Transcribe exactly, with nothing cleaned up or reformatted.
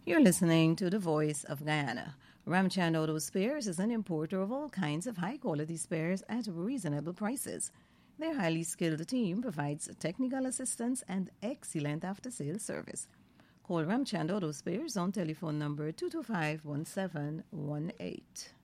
You're listening to the Voice of Guyana. Ramchand Auto Spares is an importer of all kinds of high-quality spares at reasonable prices. Their highly skilled team provides technical assistance and excellent after-sales service. Call Ramchand Auto Spares on telephone number two two five, one seven one eight.